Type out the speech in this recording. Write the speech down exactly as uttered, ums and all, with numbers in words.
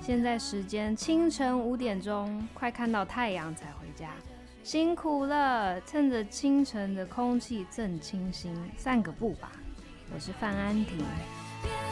现在时间清晨五点钟，快看到太阳才回家，辛苦了！趁着清晨的空气正清新，散个步吧。我是范安婷。